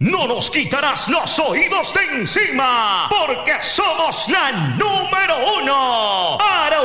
No nos quitarás los oídos de encima, porque somos la número 1.